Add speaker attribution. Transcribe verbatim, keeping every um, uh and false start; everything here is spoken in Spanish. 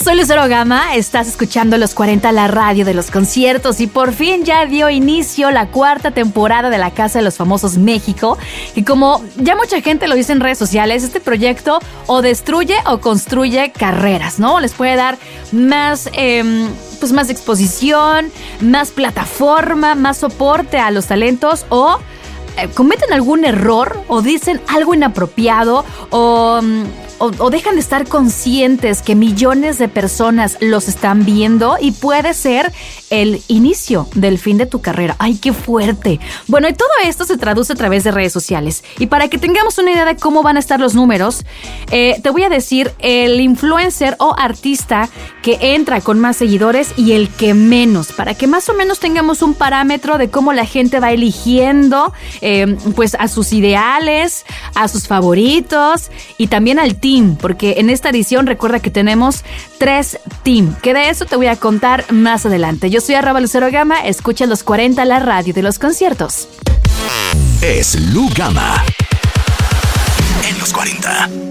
Speaker 1: soy Lucero Gama, estás escuchando Los cuarenta, la radio de los conciertos, y por fin ya dio inicio la cuarta temporada de La Casa de los Famosos México, y como ya mucha gente lo dice en redes sociales, este proyecto o destruye o construye carreras, ¿no? Les puede dar más, eh, pues más exposición, más plataforma, más soporte a los talentos, o eh, cometen algún error o dicen algo inapropiado o... O, o dejan de estar conscientes que millones de personas los están viendo y puede ser el inicio del fin de tu carrera. ¡Ay, qué fuerte! Bueno, y todo esto se traduce a través de redes sociales. Y para que tengamos una idea de cómo van a estar los números, eh, te voy a decir el influencer o artista que entra con más seguidores y el que menos, para que más o menos tengamos un parámetro de cómo la gente va eligiendo eh, pues a sus ideales, a sus favoritos y también al team. Porque en esta edición recuerda que tenemos tres team, que de eso te voy a contar más adelante. Yo soy arroba Lucero Gama, escucha Los cuarenta, la radio de los conciertos.
Speaker 2: Es Lu Gama en Los cuarenta.